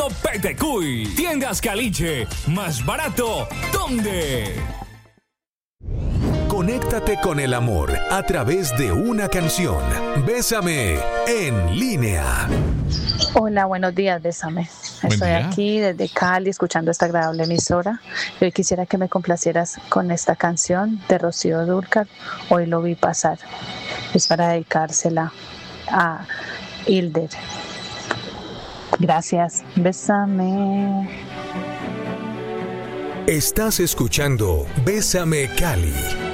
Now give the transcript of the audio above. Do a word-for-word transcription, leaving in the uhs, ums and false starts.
Solo Petecuy. Tiendas Caliche. Más barato. ¿Dónde? Conéctate con el amor a través de una canción. Bésame en línea. Hola, buenos días, Bésame. Buen Estoy día. aquí desde Cali escuchando esta agradable emisora. Y hoy quisiera que me complacieras con esta canción de Rocío Dúrcal, Hoy lo vi pasar. Es para dedicársela a Hilder. Gracias. Bésame. Estás escuchando Bésame Cali